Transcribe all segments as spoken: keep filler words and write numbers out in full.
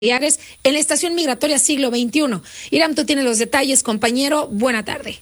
en la estación migratoria siglo veintiuno. Iram, tú tienes los detalles, compañero. Buena tarde.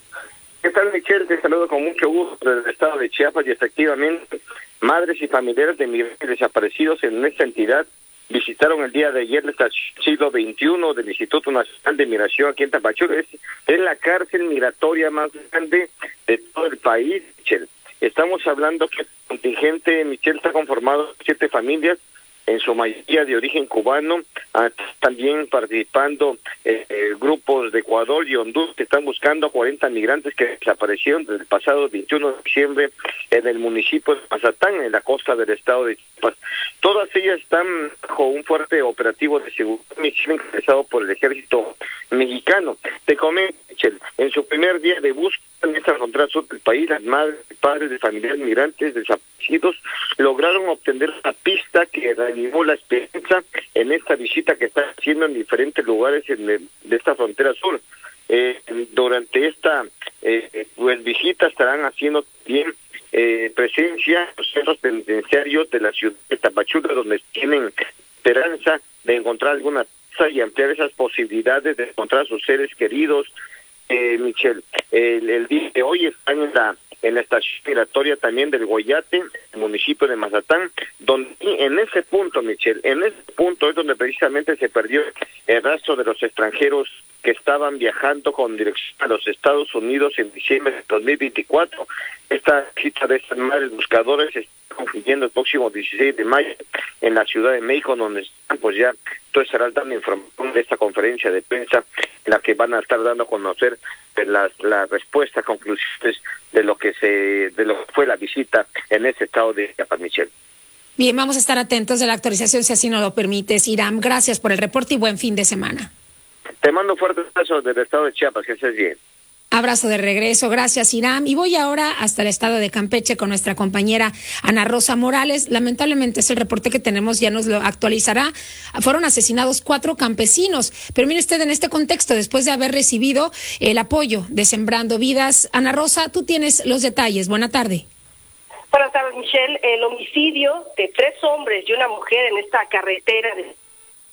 ¿Qué tal, Michelle? Te saludo con mucho gusto desde el estado de Chiapas y efectivamente madres y familiares de migrantes desaparecidos en esta entidad visitaron el día de ayer la estación siglo veintiuno del Instituto Nacional de Migración aquí en Tapachula. Es, es la cárcel migratoria más grande de todo el país, Michelle. Estamos hablando que el contingente, Michelle, está conformado por siete familias, en su mayoría de origen cubano, ah, también participando eh, eh, grupos de Ecuador y Honduras que están buscando a cuarenta migrantes que desaparecieron desde el pasado veintiuno de diciembre en el municipio de Mazatán, en la costa del estado de Chiapas. Todas ellas están bajo un fuerte operativo de seguridad encabezado por el ejército mexicano. Te comento, Michelle, en su primer día de búsqueda en esta frontera sur del país, las madres y padres de familiares migrantes desaparecidos lograron obtener una pista que reanimó la esperanza en esta visita que están haciendo en diferentes lugares en el, de esta frontera sur. Eh, durante esta eh, pues, visita estarán haciendo bien eh, presencia en los centros penitenciarios de la ciudad de Tapachula, donde tienen esperanza de encontrar alguna pista y ampliar esas posibilidades de encontrar a sus seres queridos. Eh, Michelle, el, el día de hoy están en la en la estación migratoria también del Goyate, el municipio de Mazatán, donde en ese punto, Michelle, en ese punto es donde precisamente se perdió el rastro de los extranjeros que estaban viajando con dirección a los Estados Unidos en diciembre de dos mil veinticuatro. Esta cita de estas madres buscadores se está concluyendo el próximo dieciséis de mayo en la Ciudad de México, donde están, pues ya tú estarás dando información de esta conferencia de prensa en la que van a estar dando a conocer las las respuestas, conclusiones de lo que se de lo que fue la visita en ese estado de Chiapas, Michelle. Bien, vamos a estar atentos de la actualización si así nos lo permites, Iram. Gracias por el reporte y buen fin de semana. Te mando un fuerte abrazo desde el estado de Chiapas, que estés bien. Abrazo de regreso, gracias, Iram. Y voy ahora hasta el estado de Campeche con nuestra compañera Ana Rosa Morales. Lamentablemente es el reporte que tenemos, ya nos lo actualizará. Fueron asesinados cuatro campesinos. Pero mire usted, en este contexto, después de haber recibido el apoyo de Sembrando Vidas, Ana Rosa, tú tienes los detalles. Buena tarde. Buenas tardes, Michelle. El homicidio de tres hombres y una mujer en esta carretera de